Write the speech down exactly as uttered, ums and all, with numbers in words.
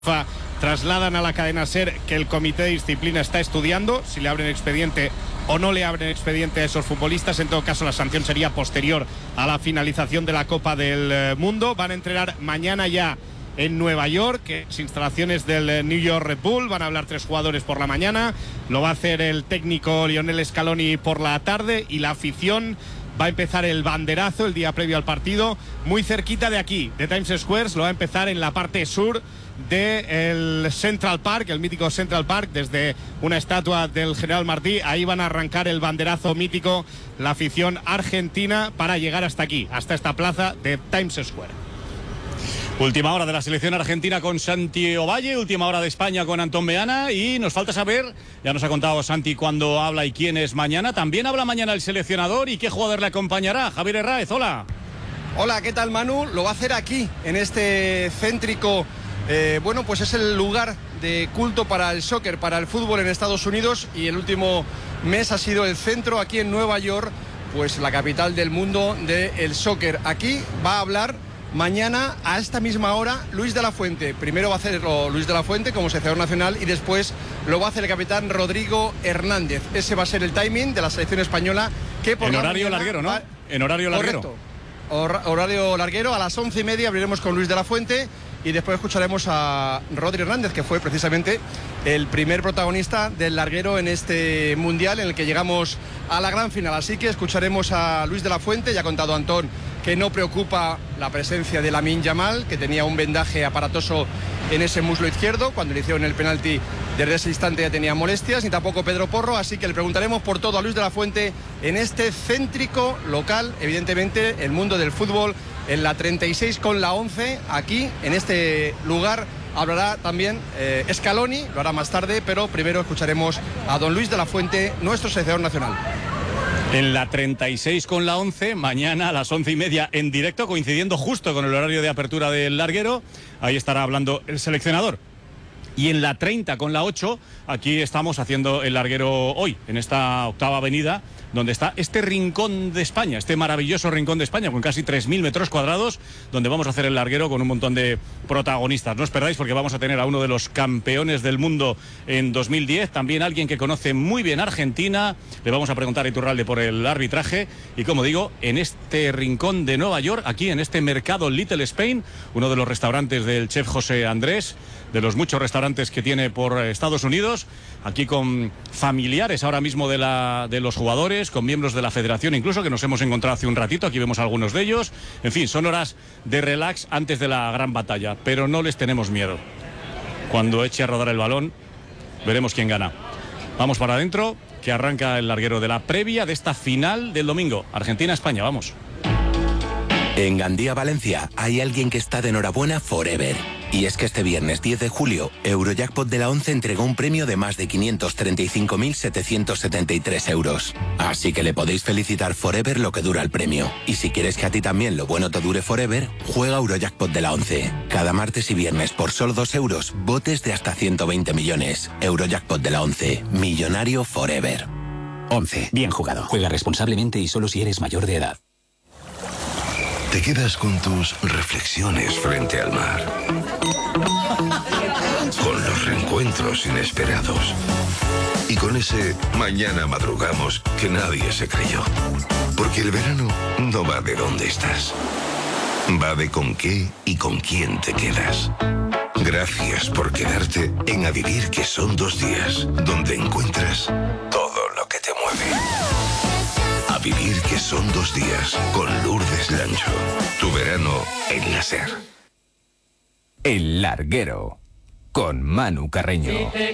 FIFA trasladan a la cadena SER que el comité de disciplina está estudiando si le abren expediente o no le abren expediente a esos futbolistas. En todo caso, la sanción sería posterior a la finalización de la Copa del Mundo. Van a entrenar mañana ya en Nueva York, en las instalaciones del New York Red Bull. Van a hablar tres jugadores por la mañana, lo va a hacer el técnico Lionel Scaloni por la tarde, y la afición va a empezar el banderazo el día previo al partido muy cerquita de aquí, de Times Square. Lo va a empezar en la parte sur del Central Park, el mítico Central Park, desde una estatua del General Martí. Ahí van a arrancar el banderazo mítico la afición argentina para llegar hasta aquí, hasta esta plaza de Times Square. Última hora de la selección argentina con Santi Ovalle, última hora de España con Antón Meana, y nos falta saber, ya nos ha contado Santi cuándo habla y quién es mañana. También habla mañana el seleccionador, y qué jugador le acompañará. Javier Herráez, hola. Hola, ¿qué tal, Manu? Lo va a hacer aquí, en este céntrico, eh, bueno, pues es el lugar de culto para el soccer, para el fútbol en Estados Unidos, y el último mes ha sido el centro aquí en Nueva York, pues la capital del mundo del soccer. Aquí va a hablar mañana a esta misma hora Luis de la Fuente. Primero va a hacerlo Luis de la Fuente como seleccionador nacional, y después lo va a hacer el capitán Rodrigo Hernández. Ese va a ser el timing de la selección española, que por en horario larguero, ¿no? Va... En horario larguero. Correcto. Hor horario larguero. A las once y media abriremos con Luis de la Fuente, y después escucharemos a Rodrigo Hernández, que fue precisamente el primer protagonista del larguero en este mundial, en el que llegamos a la gran final. Así que escucharemos a Luis de la Fuente. Ya ha contado Antón que no preocupa la presencia de Lamine Yamal, que tenía un vendaje aparatoso en ese muslo izquierdo. Cuando le hicieron el penalti, desde ese instante ya tenía molestias, ni tampoco Pedro Porro. Así que le preguntaremos por todo a Luis de la Fuente en este céntrico local, evidentemente el mundo del fútbol, en la treinta y seis con la once. Aquí, en este lugar, hablará también eh, Scaloni, lo hará más tarde, pero primero escucharemos a don Luis de la Fuente, nuestro seleccionador nacional. En la treinta y seis con la once, mañana a las once y media en directo, coincidiendo justo con el horario de apertura del larguero. Ahí estará hablando el seleccionador. Y en la treinta con la ocho, aquí estamos haciendo el larguero hoy, en esta octava avenida, donde está este rincón de España, este maravilloso rincón de España, con casi tres mil metros cuadrados, donde vamos a hacer el larguero con un montón de protagonistas. No os perdáis, porque vamos a tener a uno de los campeones del mundo en dos mil diez, también alguien que conoce muy bien Argentina. Le vamos a preguntar a Iturralde por el arbitraje, y como digo, en este rincón de Nueva York, aquí en este mercado Little Spain, uno de los restaurantes del chef José Andrés, de los muchos restaurantes que tiene por Estados Unidos, aquí con familiares ahora mismo de, la, de los jugadores, con miembros de la federación incluso, que nos hemos encontrado hace un ratito. Aquí vemos a algunos de ellos. En fin, son horas de relax antes de la gran batalla, pero no les tenemos miedo. Cuando eche a rodar el balón, veremos quién gana. Vamos para adentro, que arranca el larguero de la previa de esta final del domingo. Argentina-España, vamos. En Gandía, Valencia, hay alguien que está de enhorabuena forever. Y es que este viernes diez de julio, Eurojackpot de la once entregó un premio de más de quinientos treinta y cinco mil setecientos setenta y tres euros. Así que le podéis felicitar forever lo que dura el premio. Y si quieres que a ti también lo bueno te dure forever, juega Eurojackpot de la once. Cada martes y viernes por solo dos euros, botes de hasta ciento veinte millones. Eurojackpot de la once. Millonario forever. once. Bien jugado. Juega responsablemente y solo si eres mayor de edad. Te quedas con tus reflexiones frente al mar, con los reencuentros inesperados y con ese mañana madrugamos que nadie se creyó. Porque el verano no va de dónde estás, va de con qué y con quién te quedas. Gracias por quedarte en A Vivir, que son dos días, donde encuentras todo lo que te mueve. A Vivir, que son dos días, con Lourdes Lancho. Tu verano en la SER. El larguero, con Manu Carreño.